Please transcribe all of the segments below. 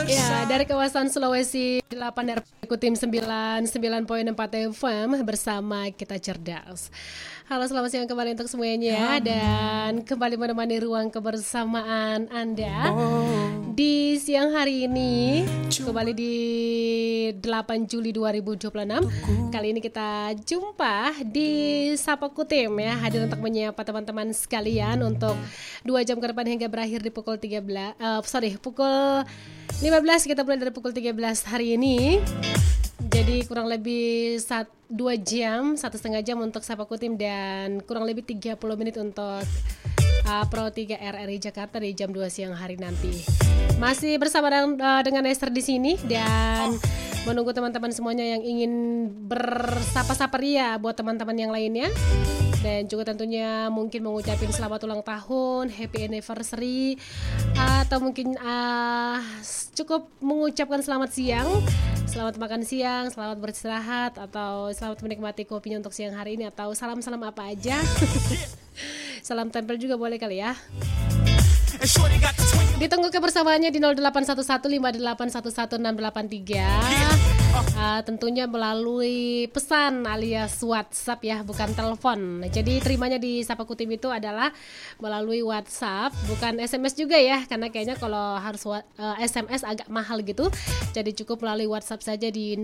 Ya, dari kawasan Sulawesi 8 RPK Tim 99.4 FM bersama kita cerdas. Halo, selamat siang kembali untuk semuanya dan kembali menemani ruang kebersamaan Anda di siang hari ini kembali di 8 Juli 2026. Kali ini kita jumpa di Sapa Kutim ya, hadir untuk menyapa teman-teman sekalian untuk 2 jam ke depan hingga berakhir di pukul 15. Kita mulai dari pukul 13 hari ini. Jadi kurang lebih 2 jam, 1,5 jam untuk Sapa Kutim dan kurang lebih 30 menit untuk Pro 3 RRI Jakarta di jam 2 siang hari nanti. Masih bersama dengan Esther di sini dan menunggu teman-teman semuanya yang ingin bersapa-sapa ria buat teman-teman yang lainnya. Dan juga tentunya mungkin mengucapin selamat ulang tahun, happy anniversary, atau mungkin cukup mengucapkan selamat siang, selamat makan siang, selamat beristirahat, atau selamat menikmati kopinya untuk siang hari ini, atau salam-salam apa aja. Salam tempel juga boleh kali ya. Ditunggu kebersamaannya di 0811581163. Tentunya melalui pesan alias WhatsApp ya, bukan telepon. Jadi terimanya di Sapa Kutim itu adalah melalui WhatsApp, bukan SMS juga ya, karena kayaknya kalau harus SMS agak mahal gitu. Jadi cukup melalui WhatsApp saja di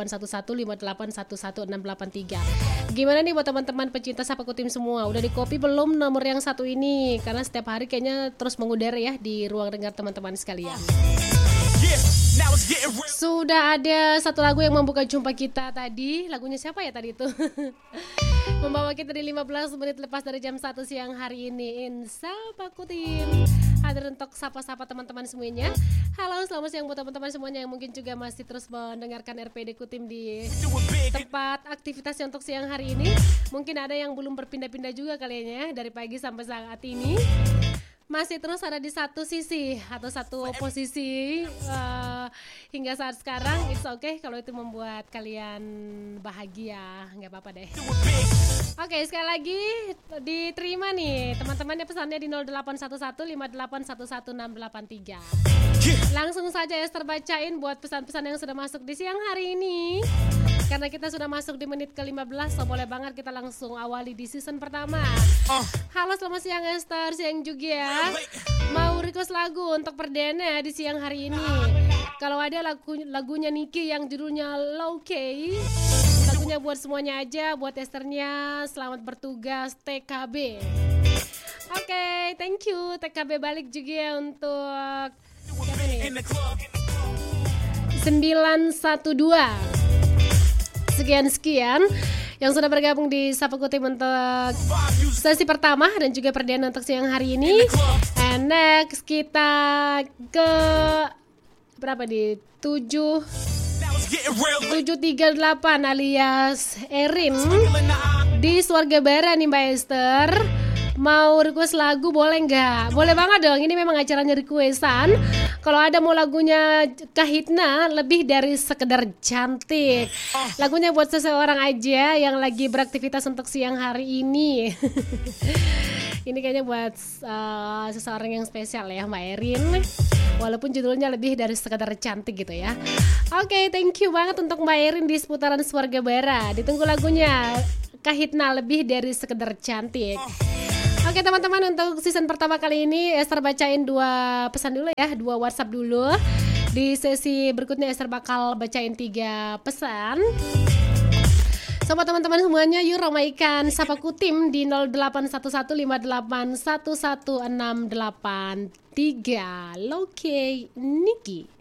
0811581163. Gimana nih buat teman-teman pecinta Sapa Kutim semua? Udah di copy belum nomor yang satu ini? Karena setiap hari kayaknya terus mengudara ya di ruang dengar teman-teman sekalian. Sudah ada satu lagu yang membuka jumpa kita tadi. Lagunya siapa ya tadi itu? Membawa kita di 15 menit lepas dari jam 1 siang hari ini in Sapa Kutim. Hadir untuk sapa-sapa teman-teman semuanya. Halo, selamat siang buat teman-teman semuanya yang mungkin juga masih terus mendengarkan RPD Kutim di tempat aktivitasnya untuk siang hari ini. Mungkin ada yang belum berpindah-pindah juga kalian ya, dari pagi sampai saat ini. Masih terus ada di satu sisi atau satu posisi hingga saat sekarang. It's okay kalau itu membuat kalian bahagia, nggak apa-apa deh. Oke, sekali lagi diterima nih teman-temannya pesannya di 0811581163. Langsung saja Esther bacain buat pesan-pesan yang sudah masuk di siang hari ini. Karena kita sudah masuk di menit ke-15, so boleh banget kita langsung awali di season pertama. Halo, selamat siang Esther, siang juga ya. Mau request lagu untuk perdana di siang hari ini. Kalau ada lagunya Niki yang judulnya Low Key, lagunya buat semuanya aja, buat Esthernya, selamat bertugas TKB. Oke, thank you TKB balik juga ya untuk siapa nih? 912. Sekian yang sudah bergabung di Sapa Kutim untuk sesi pertama dan juga perdana untuk siang hari ini. And next kita ke berapa di 738 alias Erin di Swarga Bara nih Mbak Esther. Mau request lagu boleh nggak? Boleh banget dong, ini memang acaranya requestan. Kalau ada mau lagunya Kahitna lebih dari sekedar cantik, lagunya buat seseorang aja yang lagi beraktivitas untuk siang hari ini. Ini kayaknya buat seseorang yang spesial ya Mbak Erin. Walaupun judulnya lebih dari sekedar cantik gitu ya. Oke, thank you banget untuk Mbak Erin di seputaran Swarga Bara. Ditunggu lagunya Kahitna lebih dari sekedar cantik. Oke teman-teman, untuk season pertama kali ini Esther bacain 2 pesan dulu ya, 2 WhatsApp dulu. Di sesi berikutnya Esther bakal bacain 3 pesan. Sobat teman-teman semuanya, yuk ramaikan Sapa Kutim di 0811581163. Low Key Niki.